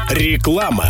Реклама.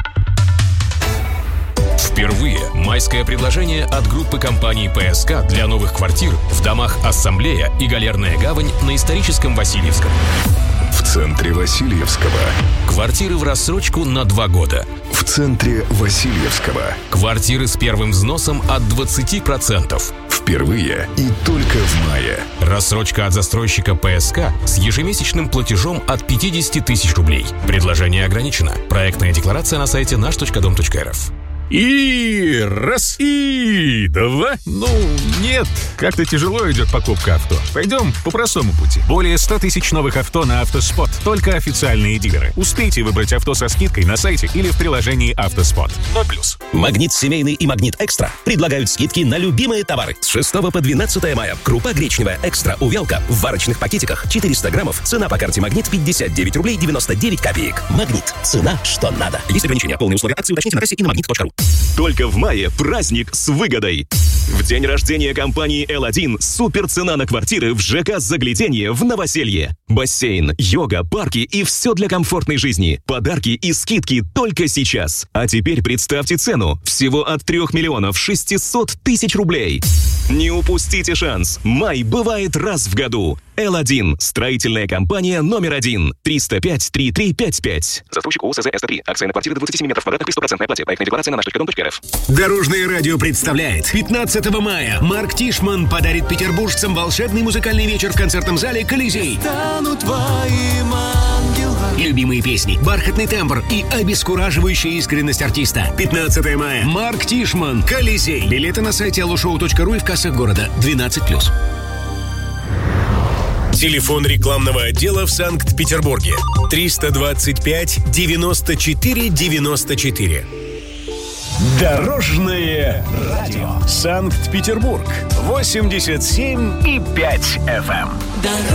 Впервые майское предложение от группы компаний ПСК для новых квартир в домах «Ассамблея» и «Галерная гавань» на историческом Васильевском. В центре Васильевского. Квартиры в рассрочку на 2 года. В центре Васильевского. Квартиры с первым взносом от 20%. Впервые и только в мае. Рассрочка от застройщика ПСК с ежемесячным платежом от 50 тысяч рублей. Предложение ограничено. Проектная декларация на сайте наш.дом.рф. И раз, и два. Нет, как-то тяжело идет покупка авто. Пойдем по простому пути. Более 100 тысяч новых авто на «Автоспот». Только официальные дилеры. Успейте выбрать авто со скидкой на сайте или в приложении «Автоспот». 0+. Магнит семейный и Магнит Экстра предлагают скидки на любимые товары. С 6 по 12 мая. Крупа гречневая Экстра увялка в варочных пакетиках 400 граммов. Цена по карте Магнит 59 рублей 99 копеек. Магнит. Цена, что надо. Есть ограничения. Полные условия акции уточните на кассе и на magnet.ru. Только в мае праздник с выгодой. В день рождения компании L1 супер цена на квартиры в ЖК «Загляденье» в Новоселье. Бассейн, йога, парки и все для комфортной жизни. Подарки и скидки только сейчас. А теперь представьте цену. Всего от 3 миллионов 600 тысяч рублей. Не упустите шанс. Май бывает раз в году. L1. Строительная компания номер 1. 305-3355. Застройщик ООО СЗ СТ3. Акция на квартиры до 27 метров квадратных при 100% оплате. Проектная декларация на наш.дом.рф. Дорожное радио представляет. 15 мая Марк Тишман подарит петербуржцам волшебный музыкальный вечер в концертном зале «Колизей». Любимые песни, бархатный тембр и обескураживающая искренность артиста. 15 мая. Марк Тишман. «Колизей». Билеты на сайте allushow.ru и в кассах города. 12+. Телефон рекламного отдела в Санкт-Петербурге. 325-94-94. Дорожное радио. Санкт-Петербург. 87,5 FM.